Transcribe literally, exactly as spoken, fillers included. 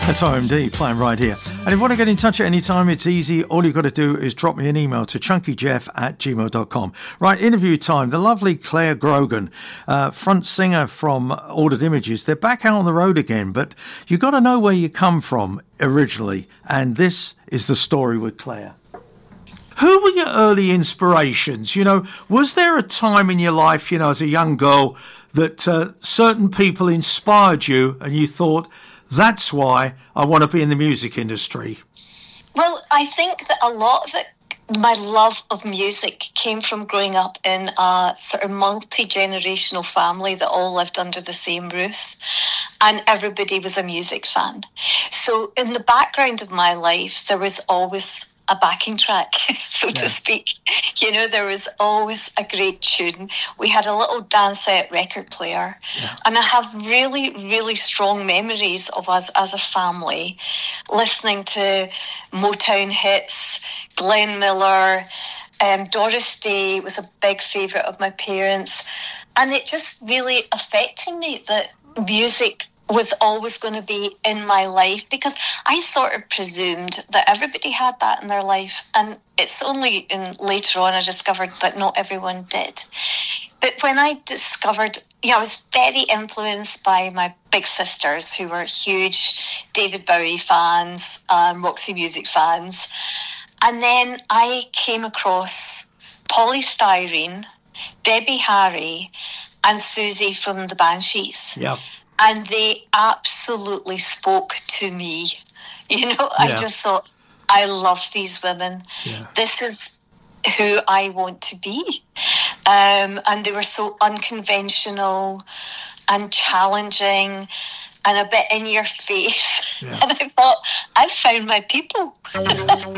That's O M D playing right here. And if you want to get in touch at any time, it's easy. All you've got to do is drop me an email to chunkyjeff at gmail dot com. Right, interview time. The lovely Clare Grogan, uh, front singer from Ordered Images. They're back out on the road again, but you've got to know where you come from originally. And this is the story with Clare. Who were your early inspirations? You know, was there a time in your life, you know, as a young girl, that uh, certain people inspired you and you thought, that's why I want to be in the music industry? Well, I think that a lot of it, my love of music came from growing up in a sort of multi-generational family that all lived under the same roof, and everybody was a music fan. So in the background of my life, there was always a backing track, so yeah. to speak. You know, there was always a great tune. We had a little Dansette record player. Yeah. And I have really, really strong memories of us as a family listening to Motown hits, Glenn Miller, um, Doris Day was a big favourite of my parents. And it just really affected me that music was always going to be in my life, because I sort of presumed that everybody had that in their life, and it's only in later on I discovered that not everyone did. But when I discovered, you know, I was very influenced by my big sisters, who were huge David Bowie fans, um, Roxy Music fans, and then I came across Polly Styrene, Debbie Harry, and Susie from the Banshees. Yeah. And they absolutely spoke to me. You know, I yeah. just thought, I love these women. Yeah. This is who I want to be. Um, and they were so unconventional and challenging and a bit in your face. Yeah. And I thought, I've found my people.